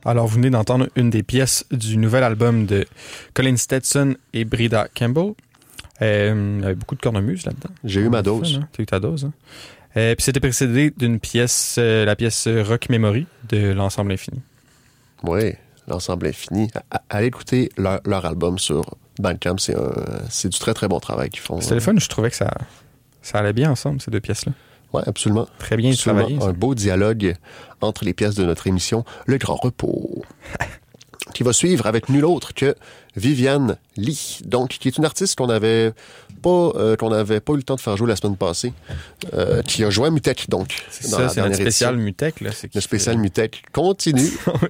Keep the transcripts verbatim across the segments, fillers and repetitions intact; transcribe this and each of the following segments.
Alors, vous venez d'entendre une des pièces du nouvel album de Colin Stetson et Brida Campbell. Euh, il y avait beaucoup de cornemuse là-dedans. J'ai eu ma dose. Fun, hein? T'as eu ta dose, hein? Euh, puis c'était précédé d'une pièce, euh, la pièce Rock Memory de l'Ensemble Infini. Oui, l'Ensemble Infini. À, allez écouter leur, leur album sur Bandcamp. C'est, un, c'est du très, très bon travail qu'ils font. C'était le fun. Je trouvais que ça, ça allait bien ensemble, ces deux pièces-là. Oui, absolument. Très bien absolument. travaillé. Un beau dialogue entre les pièces de notre émission Le Grand Repos, qui va suivre avec nul autre que Viviane Lee, donc qui est une artiste qu'on avait pas euh, qu'on avait pas eu le temps de faire jouer la semaine passée, euh, qui a joué à Mutech, donc. C'est ça, c'est notre spécial Mutech, là. C'est le spécial fait... Mutech continue.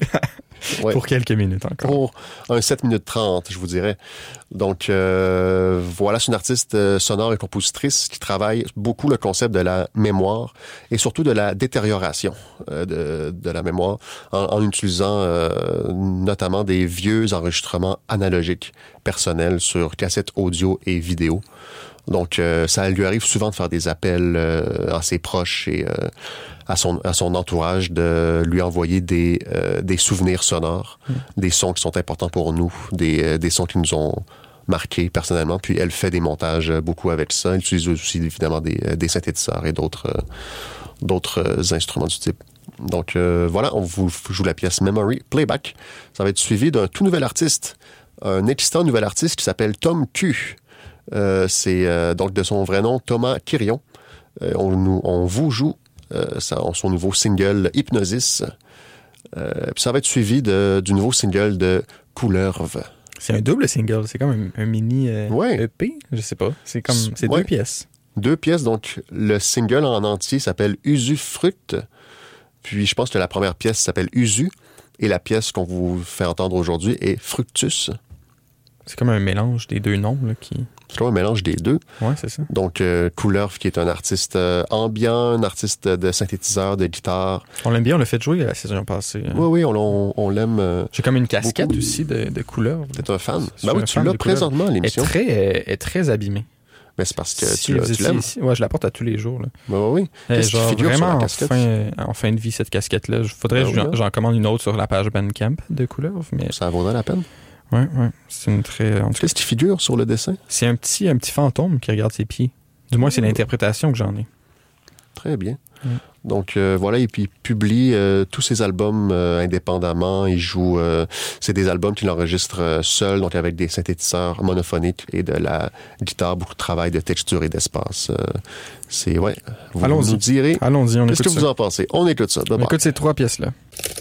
Ouais. Pour quelques minutes encore. Pour un sept minutes trente, je vous dirais. Donc, euh, voilà, c'est une artiste euh, sonore et compositrice qui travaille beaucoup le concept de la mémoire et surtout de la détérioration euh, de, de la mémoire en, en utilisant euh, notamment des vieux enregistrements analogiques personnels sur cassettes audio et vidéo. Donc, euh, ça lui arrive souvent de faire des appels euh, à ses proches et euh, à son à son entourage de lui envoyer des euh, des souvenirs sonores, mmh. des sons qui sont importants pour nous, des euh, des sons qui nous ont marqués personnellement. Puis elle fait des montages euh, beaucoup avec ça. Elle utilise aussi évidemment des euh, des synthétiseurs et d'autres euh, d'autres euh, instruments du type. Donc euh, voilà, on vous joue la pièce Memory Playback. Ça va être suivi d'un tout nouvel artiste, un excitant nouvel artiste qui s'appelle Tom Q. Euh, c'est euh, donc de son vrai nom Thomas Quirion. Euh, on, nous, on vous joue euh, ça, son nouveau single Hypnosis. Euh, puis ça va être suivi de, du nouveau single de Couleurve. C'est un double single, c'est comme un, un mini euh, ouais. E P, je sais pas. C'est comme c'est ouais. deux pièces. Deux pièces, donc le single en entier s'appelle Usufruct. Puis je pense que la première pièce s'appelle Usu et la pièce qu'on vous fait entendre aujourd'hui est Fructus. C'est comme un mélange des deux noms là, qui... C'est comme un mélange des deux. Oui, c'est ça. Donc, euh, Couleurve, qui est un artiste euh, ambiant, un artiste de synthétiseur, de guitare. On l'aime bien, on l'a fait jouer la saison passée. Hein. Oui, oui, on, on, on l'aime. Euh, J'ai comme une casquette beaucoup. aussi de, de Couleurve. T'es un fan? C'est Ben oui, tu l'as présentement à l'émission. Elle est très, elle est très abîmée. Mais c'est parce que si tu, tu l'aimes. Oui, je la porte à tous les jours. Là. Ben oui, oui. Qu'est-ce genre, qui figure vraiment sur la casquette? En fin, en fin de vie, cette casquette-là. Il faudrait ben que oui, j'en, j'en commande une autre sur la page Bandcamp de Couleurve. Mais... Ça vaudrait la peine. Oui, oui. C'est une très... Qu'est-ce qui figure sur le dessin? C'est un petit, un petit fantôme qui regarde ses pieds. Du moins, c'est l'interprétation que j'en ai. Très bien. Mm. Donc, euh, voilà, et puis il publie euh, tous ses albums euh, indépendamment. Il joue... Euh, c'est des albums qu'il enregistre euh, seul, donc avec des synthétiseurs monophoniques et de la guitare, beaucoup de travail de texture et d'espace. Euh, c'est... Ouais. Vous Allons-y. nous direz... Allons-y, on Qu'est-ce écoute que ça. vous en pensez? On écoute ça. On écoute ces trois pièces-là.